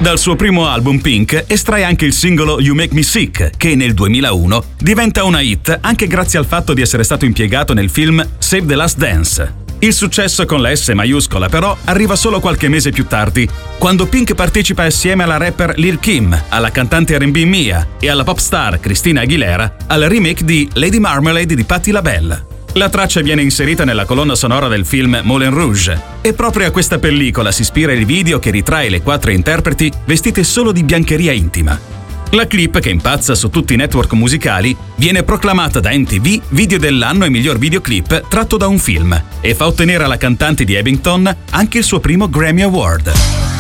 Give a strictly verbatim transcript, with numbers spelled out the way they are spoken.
Dal suo primo album Pink estrae anche il singolo You Make Me Sick, che nel duemilauno diventa una hit anche grazie al fatto di essere stato impiegato nel film Save the Last Dance. Il successo con la S maiuscola però arriva solo qualche mese più tardi, quando Pink partecipa assieme alla rapper Lil' Kim, alla cantante erre and bi Mia e alla pop star Christina Aguilera al remake di Lady Marmalade di Patti LaBelle. La traccia viene inserita nella colonna sonora del film Moulin Rouge e proprio a questa pellicola si ispira il video che ritrae le quattro interpreti vestite solo di biancheria intima. La clip, che impazza su tutti i network musicali, viene proclamata da M T V video dell'anno e miglior videoclip tratto da un film e fa ottenere alla cantante di Abington anche il suo primo Grammy Award.